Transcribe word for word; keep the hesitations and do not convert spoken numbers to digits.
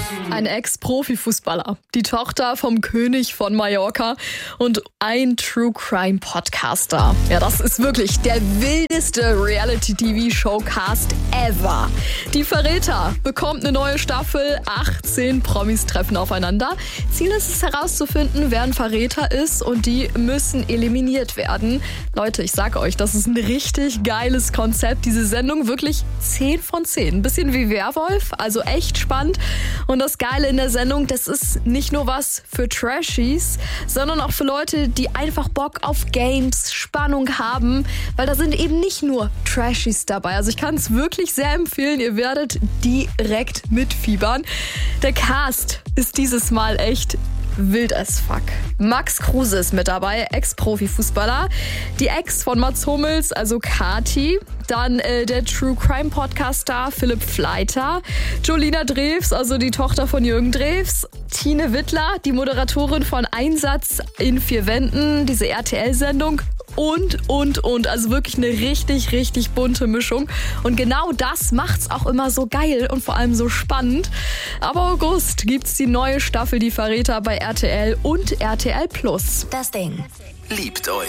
Ein Ex-Profi-Fußballer, die Tochter vom König von Mallorca und ein True-Crime-Podcaster. Ja, das ist wirklich der wildeste Reality-T V-Showcast ever. Die Verräter bekommt eine neue Staffel, achtzehn Promis treffen aufeinander. Ziel ist es herauszufinden, wer ein Verräter ist und die müssen eliminiert werden. Leute, ich sag euch, das ist ein richtig geiles Konzept. Diese Sendung wirklich zehn von zehn. Ein bisschen wie Werwolf, also echt spannend. Und das Geile in der Sendung, das ist nicht nur was für Trashies, sondern auch für Leute, die einfach Bock auf Games, Spannung haben, weil da sind eben nicht nur Trashies dabei. Also ich kann es wirklich sehr empfehlen, ihr werdet direkt mitfiebern. Der Cast ist dieses Mal echt wild as fuck. Max Kruse ist mit dabei, Ex-Profi-Fußballer. Die Ex von Mats Hummels, also Kati. Dann äh, der True-Crime-Podcaster Philipp Fleiter. Jolina Drews, also die Tochter von Jürgen Drews. Tine Wittler, die Moderatorin von Einsatz in vier Wänden, diese R T L-Sendung. Und, und, und. Also wirklich eine richtig, richtig bunte Mischung. Und genau das macht's auch immer so geil und vor allem so spannend. Ab August gibt's die neue Staffel Die Verräter bei R T L und R T L Plus. Das Ding. Liebt euch.